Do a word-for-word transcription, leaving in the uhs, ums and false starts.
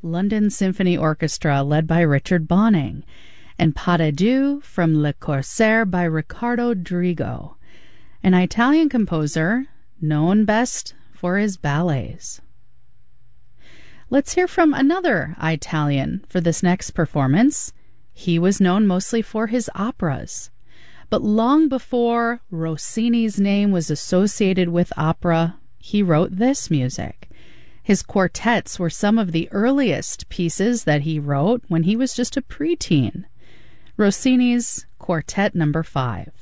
London Symphony Orchestra led by Richard Bonning, and Pas de Deux from Le Corsaire by Riccardo Drigo, an Italian composer known best for his ballets. Let's hear from another Italian for this next performance. He was known mostly for his operas, but long before Rossini's name was associated with opera, he wrote this music. His quartets were some of the earliest pieces that he wrote when he was just a preteen. Rossini's Quartet Number Five.